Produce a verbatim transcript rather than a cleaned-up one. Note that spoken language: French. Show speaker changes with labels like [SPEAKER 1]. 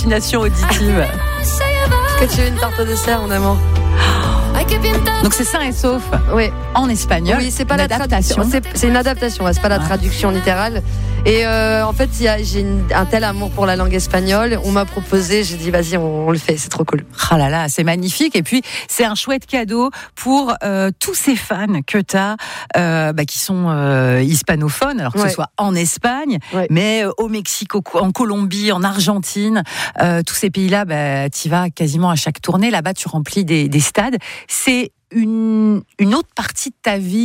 [SPEAKER 1] hallucination auditive.
[SPEAKER 2] Que tu veux une tarte au dessert, mon amour?
[SPEAKER 1] Donc c'est sain et sauf.
[SPEAKER 2] Oui.
[SPEAKER 1] En espagnol.
[SPEAKER 2] Oui, c'est pas
[SPEAKER 1] une
[SPEAKER 2] la
[SPEAKER 1] adaptation.
[SPEAKER 2] traduction. C'est, c'est une adaptation, ouais, c'est pas la traduction littérale. Et euh, en fait, y a, j'ai une, un tel amour pour la langue espagnole. On m'a proposé, j'ai dit vas-y, on, on le fait, c'est trop cool.
[SPEAKER 1] Ah là là, c'est magnifique. Et puis c'est un chouette cadeau pour euh, tous ces fans que t'as, euh, bah, qui sont euh, hispanophones, alors que
[SPEAKER 2] ouais.
[SPEAKER 1] ce soit en Espagne,
[SPEAKER 2] ouais.
[SPEAKER 1] mais euh, au Mexique, au, en Colombie, en Argentine, euh, tous ces pays-là, bah, t'y vas quasiment à chaque tournée. Là-bas, tu remplis des, des stades. C'est une, une autre partie de ta vie